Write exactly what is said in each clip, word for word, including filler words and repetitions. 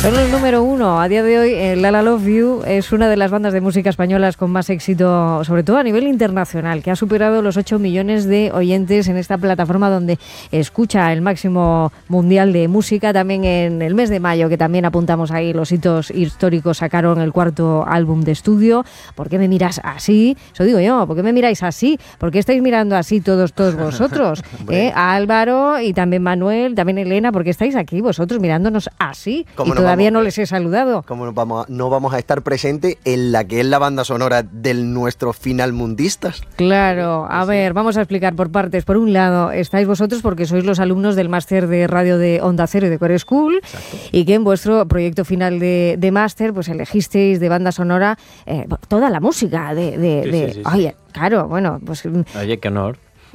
Son el número uno. A día de hoy, eh, La La Love You es una de las bandas de música españolas con más éxito, sobre todo a nivel internacional, que ha superado los ocho millones de oyentes en esta plataforma donde escucha el máximo mundial de música. También en el mes de mayo, que también apuntamos ahí los hitos históricos, sacaron el cuarto álbum de estudio. ¿Por qué me miras así? Eso digo yo, ¿por qué me miráis así? ¿Por qué estáis mirando así todos, todos vosotros? ¿Eh? A Álvaro y también Manuel, también Elena, ¿por qué estáis aquí vosotros mirándonos así? Y todavía no les he saludado. ¿Cómo no vamos, a, no vamos a estar presentes en la que es la banda sonora de nuestro final mundistas? Claro, a sí. ver, vamos a explicar por partes. Por un lado, estáis vosotros porque sois los alumnos del máster de radio de Onda Cero y de Core School. Exacto. Y que en vuestro proyecto final de, de máster pues elegisteis de banda sonora eh, toda la música de... de, sí, de sí, sí, oye, sí. claro, bueno, pues... Oye, qué honor.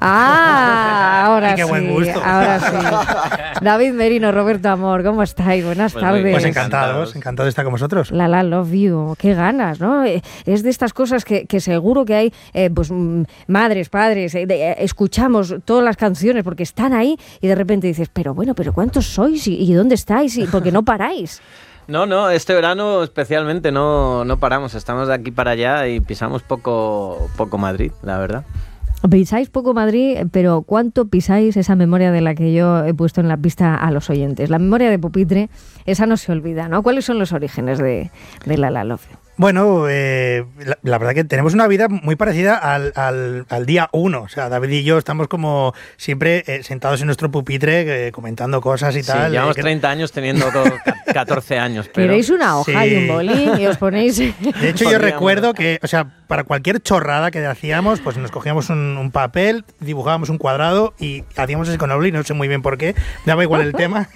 Ah, ahora qué sí, buen gusto. ahora sí. David Merino, Roberto Amor, ¿cómo estáis? Buenas pues tardes. Pues encantados, encantados de estar con vosotros. La La Love You, qué ganas, ¿no? Es de estas cosas que, que seguro que hay, eh, pues madres, padres, eh, de, eh, escuchamos todas las canciones porque están ahí y de repente dices, pero bueno, pero ¿cuántos sois y, y dónde estáis? Y porque no paráis. No, no, este verano especialmente no, no paramos, estamos de aquí para allá y pisamos poco, poco Madrid, la verdad. Pisáis poco Madrid, pero ¿cuánto pisáis esa memoria de la que yo he puesto en la pista a los oyentes? La memoria de pupitre, esa no se olvida, ¿no? ¿Cuáles son los orígenes de, de La La Love You? Bueno, eh, la, la verdad que tenemos una vida muy parecida al, al, al día uno. O sea, David y yo estamos como siempre eh, sentados en nuestro pupitre eh, comentando cosas y sí, tal. Llevamos eh, treinta años teniendo catorce años. Pero... Queréis una hoja sí. y un bolín y os ponéis... De hecho, yo recuerdo que, o sea, para cualquier chorrada que hacíamos, pues nos cogíamos un, un papel, dibujábamos un cuadrado y hacíamos así con el bolín, no sé muy bien por qué, daba igual el tema.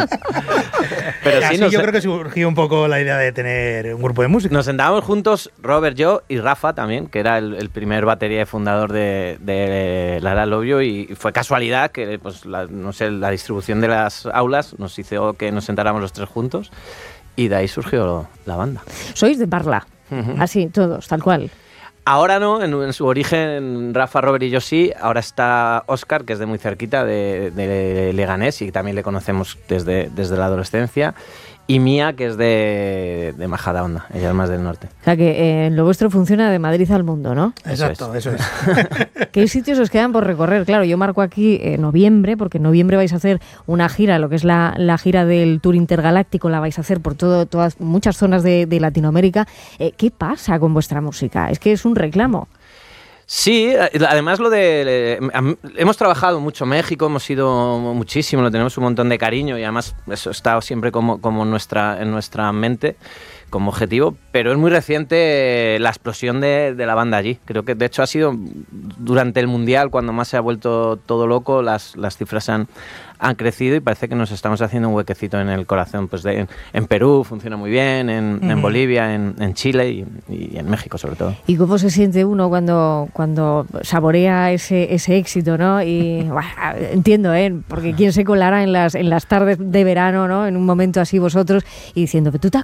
Pero así sí, yo sé. creo que surgió un poco la idea de tener un grupo de música. Nos sentábamos juntos, Robert, yo y Rafa también, que era el, el primer batería y fundador de, de La La Love You, y fue casualidad que pues, la, no sé, la distribución de las aulas nos hizo que nos sentáramos los tres juntos y de ahí surgió la banda. Sois de Parla, uh-huh. así, todos, tal cual. Ahora no, en, en su origen Rafa, Robert y yo sí. Ahora está Óscar, que es de muy cerquita, de, de Leganés, y también le conocemos desde, desde la adolescencia. Y Mía, que es de, de Majadahonda, ella es más del norte. O sea que eh, lo vuestro funciona de Madrid al mundo, ¿no? Exacto, eso es. Eso es. ¿Qué sitios os quedan por recorrer? Claro, yo marco aquí eh, noviembre, porque en noviembre vais a hacer una gira, lo que es la, la gira del Tour Intergaláctico, la vais a hacer por todo, todas muchas zonas de, de Latinoamérica. Eh, ¿Qué pasa con vuestra música? Es que es un reclamo. Sí, además lo de... Hemos trabajado mucho en México, hemos ido muchísimo, lo tenemos un montón de cariño y además eso está siempre como, como nuestra, en nuestra mente como objetivo, pero es muy reciente la explosión de, de la banda allí. Creo que de hecho ha sido durante el Mundial cuando más se ha vuelto todo loco, las, las cifras han, han crecido y parece que nos estamos haciendo un huequecito en el corazón. Pues de, en, en Perú funciona muy bien, en, uh-huh. en Bolivia, en, en Chile y, y en México sobre todo. ¿Y cómo se siente uno cuando, cuando saborea ese, ese éxito, ¿no? Y bueno, entiendo, ¿eh? Porque quién se colará en las, en las tardes de verano, ¿no? En un momento así vosotros y diciendo, ¿tú te,